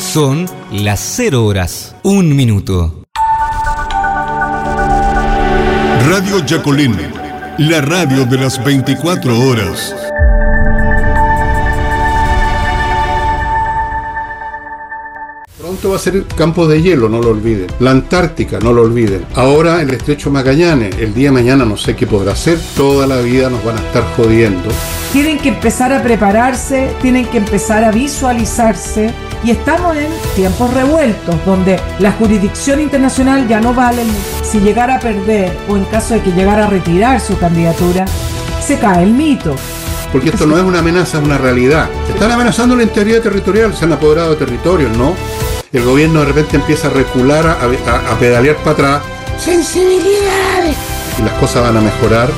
Son las 0 horas, 1 minuto. Radio Yacolín, la radio de las 24 horas. Pronto va a ser campos de hielo, no lo olviden. La Antártica, no lo olviden. Ahora el estrecho Magallanes, el día de mañana no sé qué podrá ser. Toda la vida nos van a estar jodiendo. Tienen que empezar a prepararse, tienen que empezar a visualizarse. Y estamos en tiempos revueltos, donde la jurisdicción internacional ya no vale. Si llegara a perder, o en caso de que llegara a retirar su candidatura, se cae el mito. Porque esto no es una amenaza, es una realidad. Están amenazando la integridad territorial, se han apoderado de territorios, ¿no? El gobierno de repente empieza a recular, a pedalear para atrás. ¡Sensibilidades! Y las cosas van a mejorar.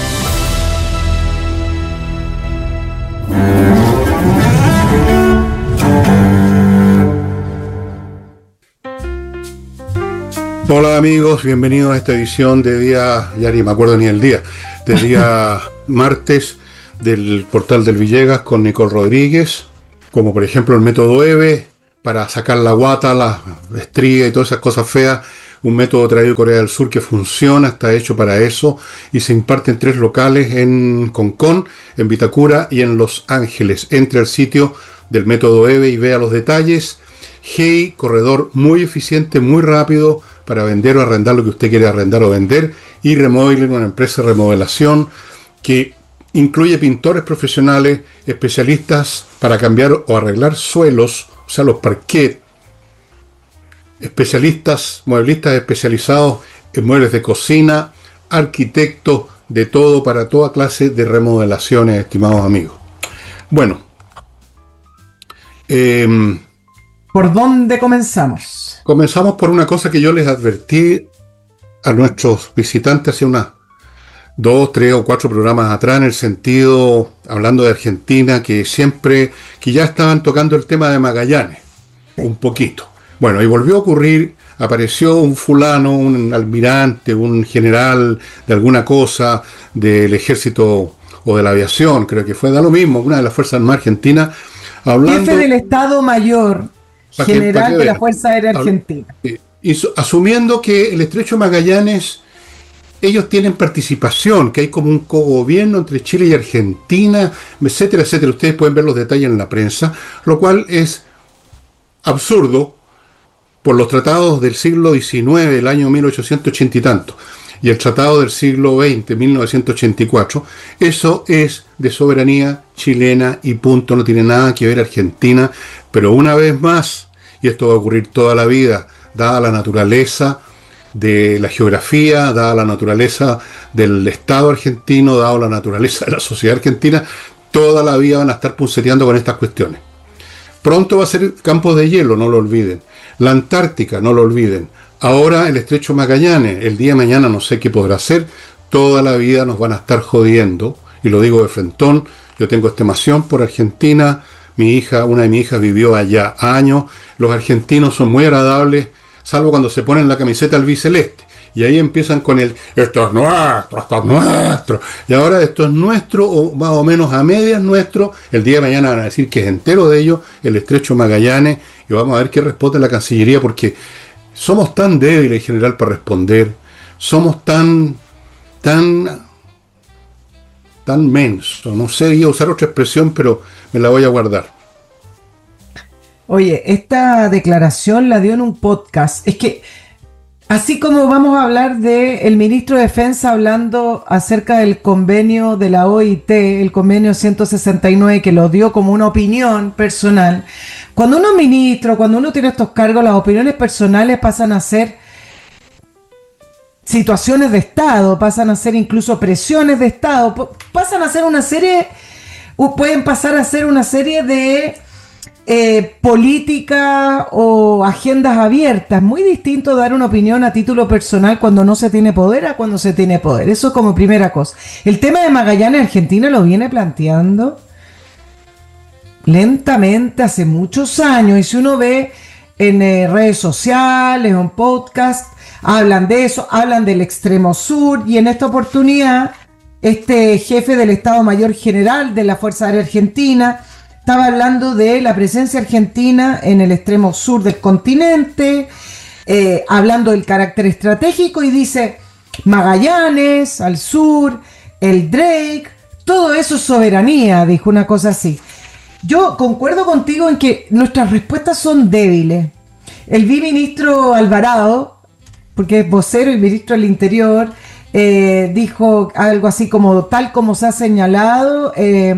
Hola amigos, bienvenidos a esta edición de día, ya ni me acuerdo ni el día, del día martes del portal del Villegas con Nicole Rodríguez, como por ejemplo el método EVE para sacar la guata, la estría y todas esas cosas feas, un método traído de Corea del Sur que funciona, está hecho para eso y se imparte en 3 locales en Concón, en Vitacura y en Los Ángeles. Entre al sitio del método EVE y vea los detalles. GEI, corredor muy eficiente, muy rápido para vender o arrendar lo que usted quiere arrendar o vender, y Remodeling, una empresa de remodelación que incluye pintores profesionales, especialistas para cambiar o arreglar suelos, o sea, los parquet, especialistas, mueblistas especializados en muebles de cocina, arquitectos, de todo para toda clase de remodelaciones, estimados amigos. Bueno, ¿por dónde comenzamos? Comenzamos por una cosa que yo les advertí a nuestros visitantes hace unas 2, 3 o 4 programas atrás, en el sentido, hablando de Argentina, que ya estaban tocando el tema de Magallanes, un poquito. Bueno, y volvió a ocurrir, apareció un fulano, un almirante, un general de alguna cosa, del ejército o de la aviación, creo que fue, da lo mismo, una de las Fuerzas Armadas Argentinas, hablando... Jefe del Estado Mayor General de la Fuerza Aérea Argentina. Asumiendo que el estrecho Magallanes, ellos tienen participación, que hay como un cogobierno entre Chile y Argentina, etcétera, etcétera. Ustedes pueden ver los detalles en la prensa, lo cual es absurdo por los tratados del siglo XIX, del año 1880 y tanto, y el tratado del siglo XX, 1984. Eso es de soberanía chilena y punto, no tiene nada que ver Argentina, pero una vez más, y esto va a ocurrir toda la vida, dada la naturaleza de la geografía, dada la naturaleza del Estado argentino, dada la naturaleza de la sociedad argentina, toda la vida van a estar punceteando con estas cuestiones. Pronto va a ser campos de hielo, no lo olviden. La Antártica, no lo olviden. Ahora el estrecho Magallanes, el día de mañana no sé qué podrá ser, toda la vida nos van a estar jodiendo, y lo digo de frentón. Yo tengo estimación por Argentina, una de mis hijas vivió allá años. Los argentinos son muy agradables, salvo cuando se ponen la camiseta albiceleste. Y ahí empiezan con esto es nuestro, esto es nuestro. Y ahora esto es nuestro, o más o menos a medias nuestro. El día de mañana van a decir que es entero de ellos, el estrecho Magallanes. Y vamos a ver qué responde la Cancillería, porque somos tan débiles en general para responder. Somos tan mensos. No sé, iba a usar otra expresión, pero me la voy a guardar. Oye, esta declaración la dio en un podcast. Es que, así como vamos a hablar del ministro de Defensa hablando acerca del convenio de la OIT, el convenio 169, que lo dio como una opinión personal, cuando uno es ministro, cuando uno tiene estos cargos, las opiniones personales pasan a ser situaciones de Estado, pasan a ser incluso presiones de Estado, pasan a ser una serie, pueden pasar a ser una serie de política o agendas abiertas. Muy distinto dar una opinión a título personal cuando no se tiene poder a cuando se tiene poder. Eso como primera cosa. El tema de Magallanes Argentina lo viene planteando lentamente hace muchos años, y si uno ve en redes sociales o en podcast, hablan de eso, hablan del extremo sur, y en esta oportunidad este jefe del Estado Mayor General de la Fuerza Aérea Argentina estaba hablando de la presencia argentina en el extremo sur del continente, hablando del carácter estratégico, y dice Magallanes al sur, el Drake, todo eso es soberanía, dijo una cosa así. Yo concuerdo contigo en que nuestras respuestas son débiles. El viceministro Alvarado, porque es vocero y ministro del Interior, dijo algo así como tal como se ha señalado,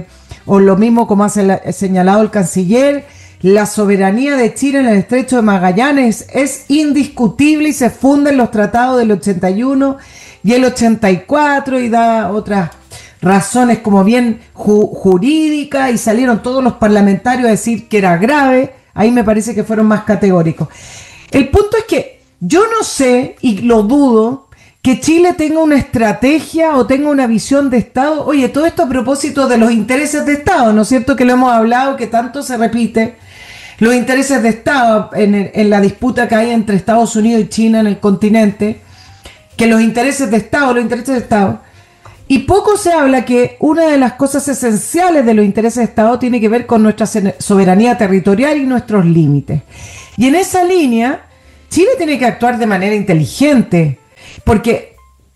o lo mismo como ha señalado el canciller, la soberanía de Chile en el estrecho de Magallanes es indiscutible y se funda en los tratados del 81 y el 84 y da otras razones como bien jurídicas, y salieron todos los parlamentarios a decir que era grave. Ahí me parece que fueron más categóricos. El punto es que yo no sé, y lo dudo, que Chile tenga una estrategia o tenga una visión de Estado. Oye, todo esto a propósito de los intereses de Estado, ¿no es cierto? Que lo hemos hablado, que tanto se repite. Los intereses de Estado en la disputa que hay entre Estados Unidos y China en el continente, que los intereses de Estado. Y poco se habla que una de las cosas esenciales de los intereses de Estado tiene que ver con nuestra soberanía territorial y nuestros límites. Y en esa línea, Chile tiene que actuar de manera inteligente, porque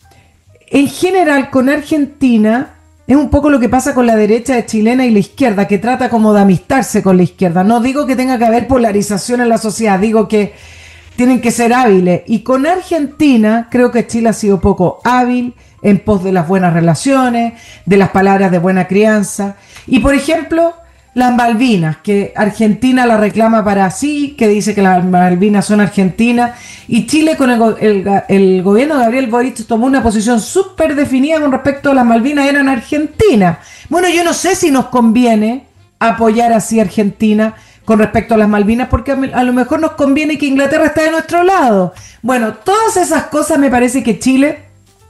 en general con Argentina es un poco lo que pasa con la derecha chilena y la izquierda, que trata como de amistarse con la izquierda. No digo que tenga que haber polarización en la sociedad, digo que tienen que ser hábiles. Y con Argentina creo que Chile ha sido poco hábil en pos de las buenas relaciones, de las palabras de buena crianza. Y por ejemplo, las Malvinas, que Argentina la reclama para sí, que dice que las Malvinas son argentinas, y Chile con el gobierno de Gabriel Boric tomó una posición súper definida con respecto a las Malvinas, eran argentinas. Bueno, yo no sé si nos conviene apoyar así a Argentina con respecto a las Malvinas, porque a lo mejor nos conviene que Inglaterra esté de nuestro lado. Bueno, todas esas cosas me parece que Chile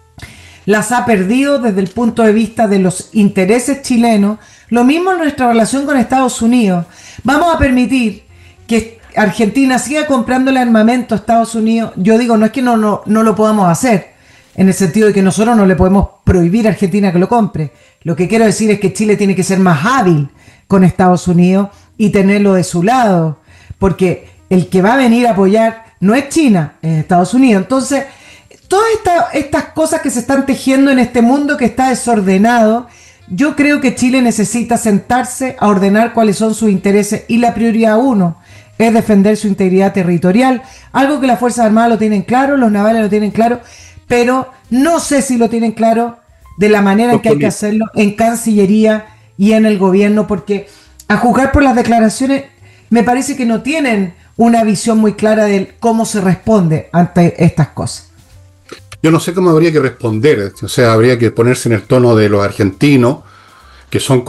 las ha perdido desde el punto de vista de los intereses chilenos. Lo mismo en nuestra relación con Estados Unidos. Vamos a permitir que Argentina siga comprándole armamento a Estados Unidos. Yo digo, no es que no lo podamos hacer, en el sentido de que nosotros no le podemos prohibir a Argentina que lo compre. Lo que quiero decir es que Chile tiene que ser más hábil con Estados Unidos y tenerlo de su lado, porque el que va a venir a apoyar no es China, es Estados Unidos. Entonces, todas estas cosas que se están tejiendo en este mundo que está desordenado, yo creo que Chile necesita sentarse a ordenar cuáles son sus intereses, y la prioridad uno es defender su integridad territorial, algo que las Fuerzas Armadas lo tienen claro, los navales lo tienen claro, pero no sé si lo tienen claro de la manera en que hay que hacerlo en Cancillería y en el gobierno, porque a juzgar por las declaraciones me parece que no tienen una visión muy clara de cómo se responde ante estas cosas. Yo no sé cómo habría que responder, o sea, habría que ponerse en el tono de los argentinos, que son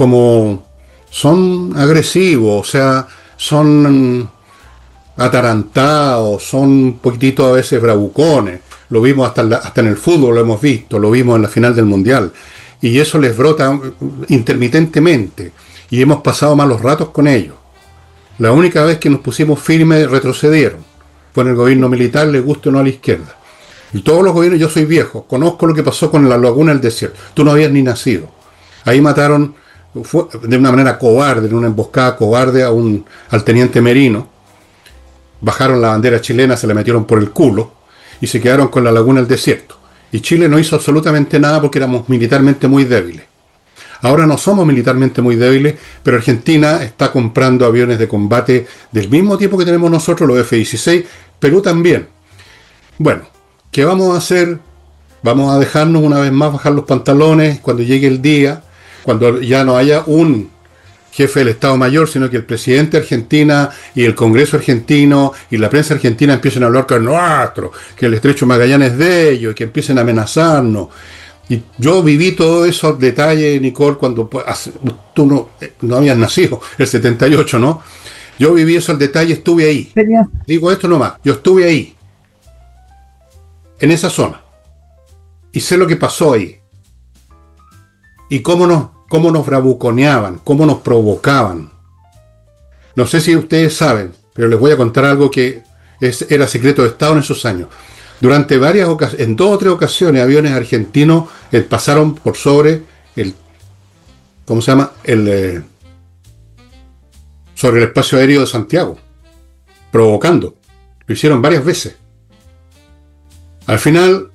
agresivos, o sea, son atarantados, son un poquitito a veces bravucones. Lo vimos hasta en el fútbol, lo hemos visto, lo vimos en la final del Mundial. Y eso les brota intermitentemente. Y hemos pasado malos ratos con ellos. La única vez que nos pusimos firmes retrocedieron. Fue en el gobierno militar, le guste o no a la izquierda. Y todos los gobiernos, yo soy viejo, conozco lo que pasó con la Laguna del Desierto. Tú no habías ni nacido. Ahí mataron de una manera cobarde, en una emboscada cobarde al teniente Merino. Bajaron la bandera chilena, se la metieron por el culo y se quedaron con la Laguna del Desierto. Y Chile no hizo absolutamente nada porque éramos militarmente muy débiles. Ahora no somos militarmente muy débiles, pero Argentina está comprando aviones de combate del mismo tipo que tenemos nosotros, los F-16, Perú también. Bueno, ¿qué vamos a hacer? Vamos a dejarnos una vez más bajar los pantalones cuando llegue el día, cuando ya no haya un jefe del Estado Mayor, sino que el presidente de Argentina y el Congreso argentino y la prensa argentina empiecen a hablar con nuestro, que el estrecho Magallanes es de ellos, y que empiecen a amenazarnos. Y yo viví todos esos detalles, Nicole, cuando tú no habías nacido, el 78, ¿no? Yo viví esos detalles, estuve ahí. Digo esto nomás, yo estuve ahí, en esa zona, y sé lo que pasó ahí, y cómo nos bravuconeaban, cómo nos provocaban. No sé si ustedes saben, pero les voy a contar algo que era secreto de Estado en esos años. Durante varias ocasiones, en 2 o 3 ocasiones, aviones argentinos pasaron por sobre el sobre el espacio aéreo de Santiago, provocando. Lo hicieron varias veces. Al final,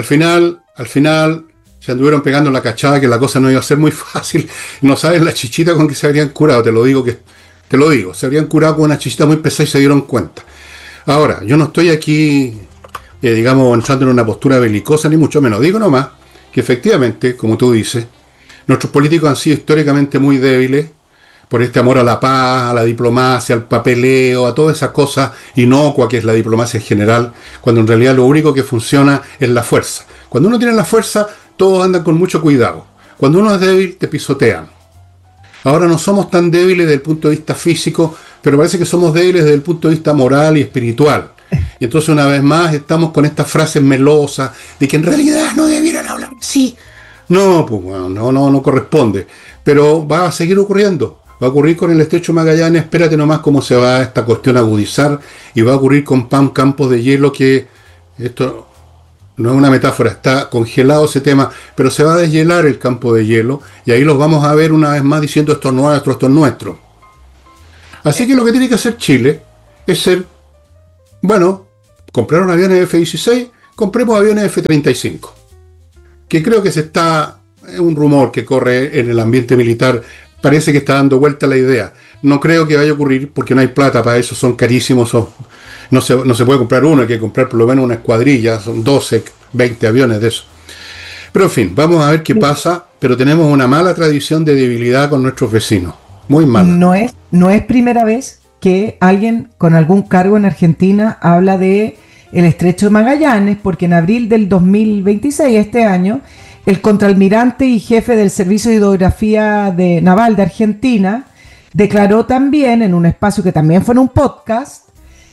se anduvieron pegando la cachada que la cosa no iba a ser muy fácil. No sabes la chichita con que se habrían curado, te lo digo, se habrían curado con una chichita muy pesada y se dieron cuenta. Ahora, yo no estoy aquí, entrando en una postura belicosa, ni mucho menos. Digo nomás que efectivamente, como tú dices, nuestros políticos han sido históricamente muy débiles por este amor a la paz, a la diplomacia, al papeleo, a todas esas cosas inocua que es la diplomacia en general, cuando en realidad lo único que funciona es la fuerza. Cuando uno tiene la fuerza, todos andan con mucho cuidado. Cuando uno es débil, te pisotean. Ahora no somos tan débiles desde el punto de vista físico, pero parece que somos débiles desde el punto de vista moral y espiritual. Y entonces una vez más estamos con estas frases melosas de que en realidad no debieran hablar así. No, pues bueno, no corresponde. Pero va a seguir ocurriendo. Va a ocurrir con el estrecho Magallanes. Espérate nomás cómo se va esta cuestión a agudizar. Y va a ocurrir con campos de hielo que... Esto no es una metáfora, está congelado ese tema, pero se va a deshielar el campo de hielo. Y ahí los vamos a ver una vez más diciendo esto es nuestro, esto es nuestro. Así que lo que tiene que hacer Chile es ser... Bueno, compraron aviones F-16, compremos aviones F-35. Que creo que es un rumor que corre en el ambiente militar, parece que está dando vuelta la idea. No creo que vaya a ocurrir porque no hay plata para eso, son carísimos, no se puede comprar uno, hay que comprar por lo menos una escuadrilla, son 12, 20 aviones de eso. Pero en fin, vamos a ver qué pasa, pero tenemos una mala tradición de debilidad con nuestros vecinos, muy mala. No es primera vez que alguien con algún cargo en Argentina habla de el estrecho de Magallanes, porque en abril del 2026, este año, el contraalmirante y jefe del Servicio de Hidrografía Naval de Argentina declaró también en un espacio que también fue en un podcast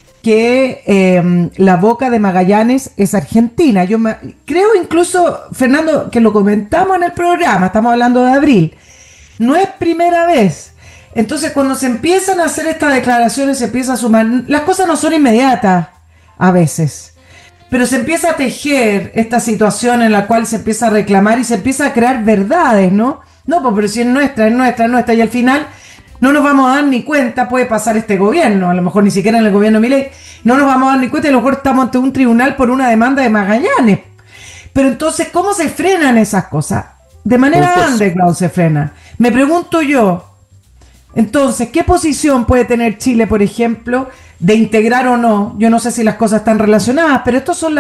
que la boca de Magallanes es Argentina. Creo incluso, Fernando, que lo comentamos en el programa, estamos hablando de abril, no es primera vez. Entonces cuando se empiezan a hacer estas declaraciones, se empieza a sumar, las cosas no son inmediatas a veces, pero se empieza a tejer esta situación en la cual se empieza a reclamar y se empieza a crear verdades, ¿no? No, pues pero si es nuestra, y al final no nos vamos a dar ni cuenta, puede pasar este gobierno, a lo mejor ni siquiera en el gobierno Milei, no nos vamos a dar ni cuenta y a lo mejor estamos ante un tribunal por una demanda de Magallanes. Pero entonces, ¿cómo se frenan esas cosas? De manera underground se frena. Me pregunto yo, entonces, ¿qué posición puede tener Chile, por ejemplo, de integrar o no? Yo no sé si las cosas están relacionadas, pero estos son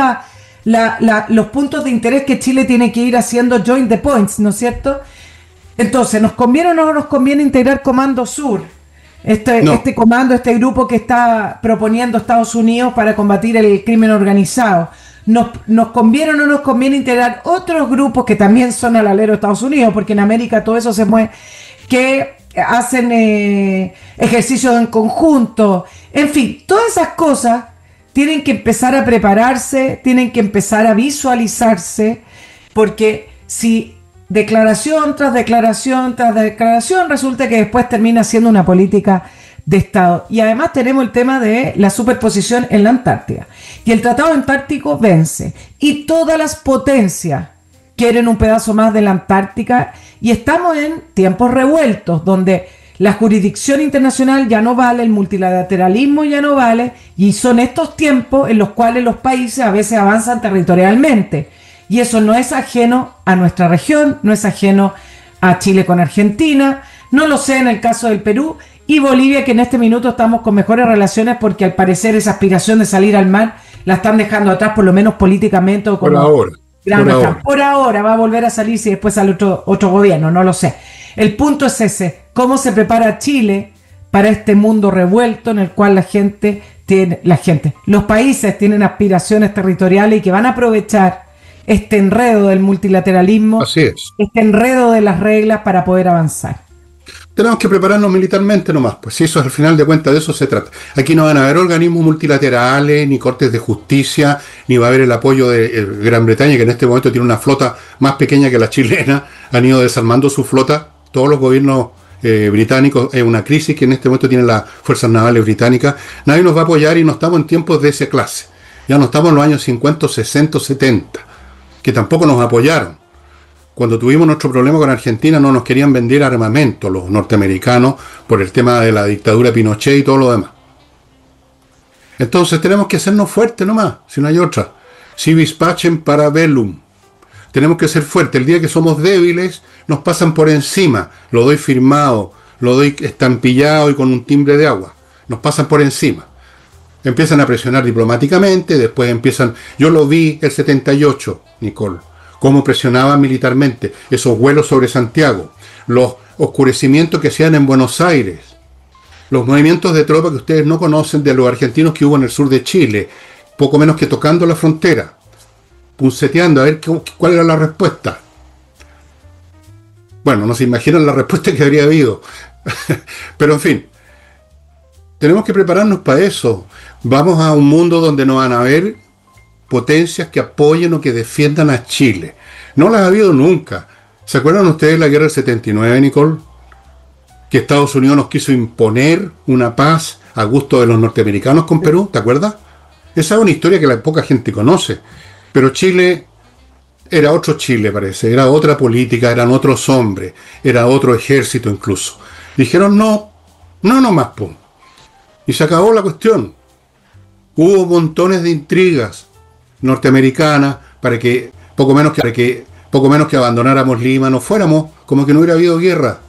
los puntos de interés que Chile tiene que ir haciendo join the points, ¿no es cierto? Entonces, ¿nos conviene o no nos conviene integrar Comando Sur? Este comando, este grupo que está proponiendo Estados Unidos para combatir el crimen organizado. ¿Nos conviene o no nos conviene integrar otros grupos que también son al alero de Estados Unidos? Porque en América todo eso se mueve, que hacen ejercicios en conjunto, en fin, todas esas cosas tienen que empezar a prepararse, tienen que empezar a visualizarse, porque si declaración tras declaración tras declaración resulta que después termina siendo una política de Estado. Y además tenemos el tema de la superposición en la Antártida, y el Tratado Antártico vence, y todas las potencias quieren un pedazo más de la Antártica, y estamos en tiempos revueltos, donde la jurisdicción internacional ya no vale, el multilateralismo ya no vale, y son estos tiempos en los cuales los países a veces avanzan territorialmente, y eso no es ajeno a nuestra región, no es ajeno a Chile con Argentina, no lo sé en el caso del Perú y Bolivia, que en este minuto estamos con mejores relaciones porque al parecer esa aspiración de salir al mar la están dejando atrás, por lo menos políticamente o como... Por ahora va a volver a salir si después sale otro gobierno, no lo sé. El punto es ese, cómo se prepara Chile para este mundo revuelto en el cual los países tienen aspiraciones territoriales y que van a aprovechar este enredo del multilateralismo, así es, este enredo de las reglas para poder avanzar. Tenemos que prepararnos militarmente nomás, pues si eso al final de cuentas de eso se trata. Aquí no van a haber organismos multilaterales, ni cortes de justicia, ni va a haber el apoyo de Gran Bretaña, que en este momento tiene una flota más pequeña que la chilena, han ido desarmando su flota, todos los gobiernos británicos, es una crisis que en este momento tienen las fuerzas navales británicas, nadie nos va a apoyar y no estamos en tiempos de esa clase, ya no estamos en los años 50, 60, 70, que tampoco nos apoyaron. Cuando tuvimos nuestro problema con Argentina no nos querían vender armamento los norteamericanos por el tema de la dictadura Pinochet y todo lo demás. Entonces tenemos que hacernos fuertes nomás, si no hay otra. Si vis pacem para bellum. Tenemos que ser fuertes. El día que somos débiles nos pasan por encima. Lo doy firmado, lo doy estampillado y con un timbre de agua. Nos pasan por encima. Empiezan a presionar diplomáticamente, después empiezan... Yo lo vi el 78, Nicole, cómo presionaban militarmente esos vuelos sobre Santiago, los oscurecimientos que hacían en Buenos Aires, los movimientos de tropa que ustedes no conocen de los argentinos que hubo en el sur de Chile, poco menos que tocando la frontera, punceteando a ver cuál era la respuesta. Bueno, no se imaginan la respuesta que habría habido. Pero en fin, tenemos que prepararnos para eso. Vamos a un mundo donde no van a haber potencias que apoyen o que defiendan a Chile. No las ha habido nunca. ¿Se acuerdan ustedes de la guerra del 79, Nicole? Que Estados Unidos nos quiso imponer una paz a gusto de los norteamericanos con Perú, ¿te acuerdas? Esa es una historia que la poca gente conoce. Pero Chile era otro Chile, parece. Era otra política, eran otros hombres, era otro ejército incluso. Dijeron no más, pum. Y se acabó la cuestión. Hubo montones de intrigas norteamericanas para que poco menos que abandonáramos Lima, nos fuéramos, como que no hubiera habido guerra.